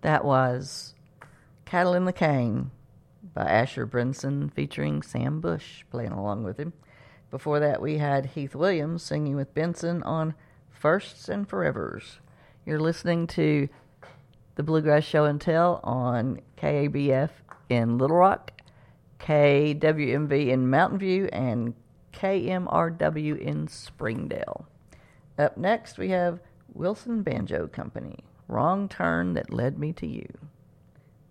That was Cattle in the Cane by Asher Brinson featuring Sam Bush playing along with him. Before that, we had Heath Williams singing with Benson on Firsts and Forevers. You're listening to the Bluegrass Show and Tell on KABF in Little Rock, KWMV in Mountain View, and KMRW in Springdale. Up next, we have Wilson Banjo Company, Wrong Turn That Led Me to You.